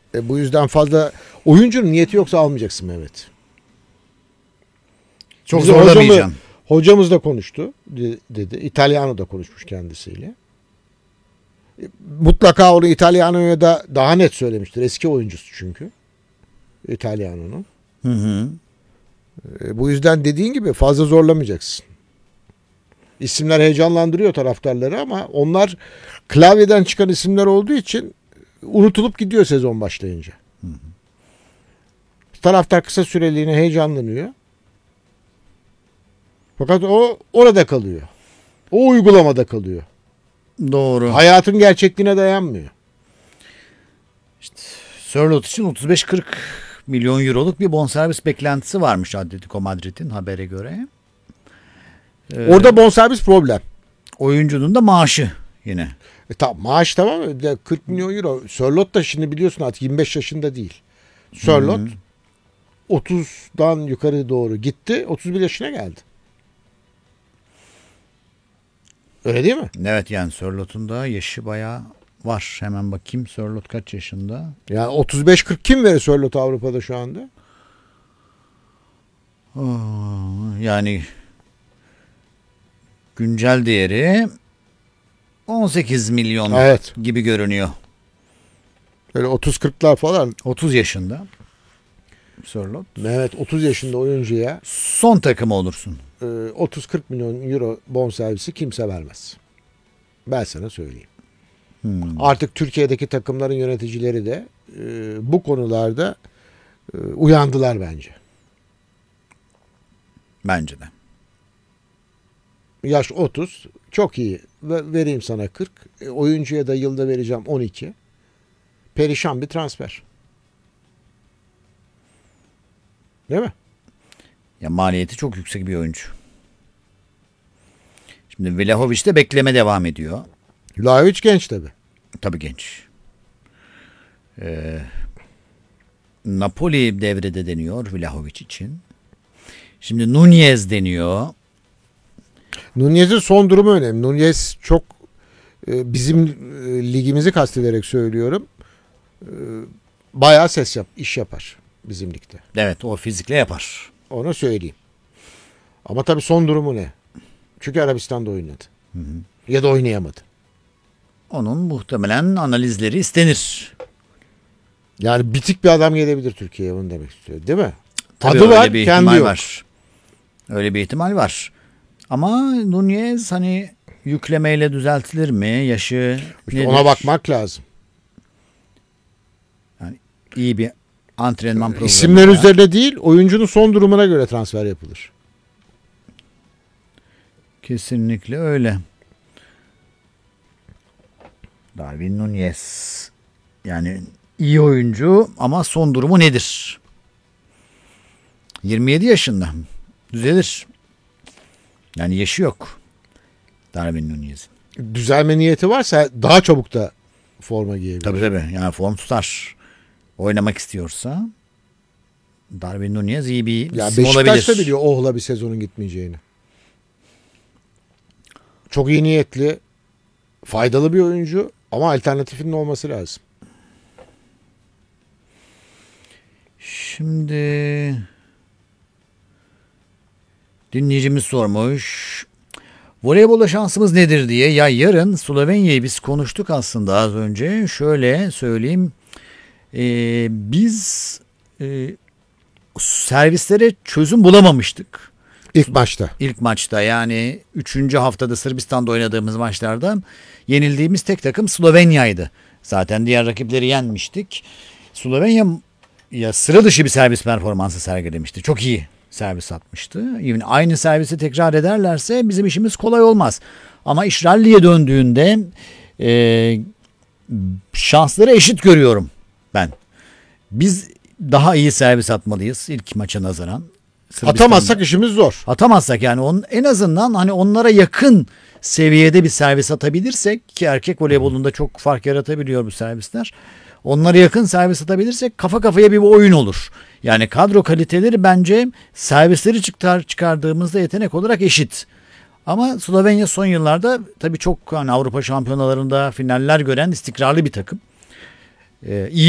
Bu yüzden fazla oyuncunun niyeti yoksa almayacaksın Mehmet. Çok Bize zorlamayacağım. Hocamız da konuştu dedi. İtalyano da konuşmuş kendisiyle. Mutlaka onu İtalyano'ya da daha net söylemiştir. Eski oyuncusu çünkü. İtalyano'nun. Hı hı. Bu yüzden dediğin gibi fazla zorlamayacaksın. İsimler heyecanlandırıyor taraftarları ama onlar klavyeden çıkan isimler olduğu için unutulup gidiyor sezon başlayınca. Hı hı. Taraftar kısa süreliğine heyecanlanıyor. Fakat o orada kalıyor. O uygulamada kalıyor. Doğru. Hayatın gerçekliğine dayanmıyor. Sörloth için 35-40 milyon euroluk bir bonservis beklentisi varmış Atletico Madrid'in habere göre. Orada bonservis problem. Oyuncunun da maaşı yine. Tamam, maaş tamam mı? 40 milyon euro. Sörloth da şimdi biliyorsun artık 25 yaşında değil. Sörloth 30'dan yukarı doğru gitti. 31 yaşına geldi. Öyle değil mi? Evet, yani Sörloth'un da yaşı bayağı var. Hemen bakayım, Sörloth kaç yaşında? Yani 35-40 kim verir Sörloth Avrupa'da şu anda? Yani güncel değeri 18 milyon Evet. gibi görünüyor. Öyle 30-40'lar falan. 30 yaşında Sörloth. Mehmet 30 yaşında oyuncuya Son takımı olursun. 30-40 milyon euro bonservisi kimse vermez. Ben sana söyleyeyim. Artık Türkiye'deki takımların yöneticileri de bu konularda uyandılar bence. Bence de. Yaş 30 çok iyi. Vereyim sana 40. Oyuncuya da yılda vereceğim 12. Perişan bir transfer. Değil mi? Ya maliyeti çok yüksek bir oyuncu. Şimdi Vlahovic de bekleme devam ediyor. Vlahovic genç tabii. Tabii genç. Napoli devrede deniyor Vlahovic için. Şimdi Nunez deniyor. Nunez'in son durumu önemli. Nunez çok bizim ligimizi kastederek söylüyorum. Bayağı iş yapar bizim ligde. Evet, o fizikle yapar. Onu söyleyeyim. Ama tabii son durumu ne? Çünkü Arabistan'da oynadı. Hı hı. Ya da oynayamadı. Onun muhtemelen analizleri istenir. Yani bitik bir adam gelebilir Türkiye'ye, bunu demek istiyor. Değil mi? Tabii Adı öyle var, bir kendi ihtimal yok. var. Öyle bir ihtimal var. Ama Nunez hani yüklemeyle düzeltilir mi? Yaşı İşte nedir? ona bakmak lazım. İyi bir antrenman programı. İsimler üzerine değil, oyuncunun son durumuna göre transfer yapılır. Kesinlikle öyle. Darwin Nunez. Yani iyi oyuncu ama son durumu nedir? 27 yaşında. Düzelir. Yani yaşı yok Darwin Nunez'in. Düzelme niyeti varsa daha çabuk da forma giyebilir. Tabii. Yani form tutar. Oynamak istiyorsa Darwin Nunez iyi bir Ya isim Beşiktaş da olabilir. biliyor Oh'la bir sezonun gitmeyeceğini. Çok iyi niyetli, faydalı bir oyuncu ama alternatifinin olması lazım. Şimdi dinleyicimiz sormuş. Voleybola şansımız nedir diye. Ya yarın Slovenya'yı biz konuştuk aslında az önce. Şöyle söyleyeyim. Biz servislere çözüm bulamamıştık. İlk maçta yani 3. haftada Sırbistan'da oynadığımız maçlarda yenildiğimiz tek takım Slovenya'ydı. Zaten diğer rakipleri yenmiştik. Slovenya ya sıra dışı bir servis performansı sergilemişti. Çok iyi servis atmıştı. Yani aynı servisi tekrar ederlerse bizim işimiz kolay olmaz. Ama iş ralliye döndüğünde şansları eşit görüyorum ben. Biz daha iyi servis atmalıyız ilk maça nazaran. Atamazsak işimiz zor. Atamazsak yani en azından hani onlara yakın seviyede bir servis atabilirsek ki erkek voleybolunda çok fark yaratabiliyor bu servisler. Onlara yakın servis atabilirsek kafa kafaya bir oyun olur. Yani kadro kaliteleri bence servisleri çıkardığımızda yetenek olarak eşit. Ama Slovenya son yıllarda tabii çok hani Avrupa şampiyonalarında finaller gören istikrarlı bir takım. İyi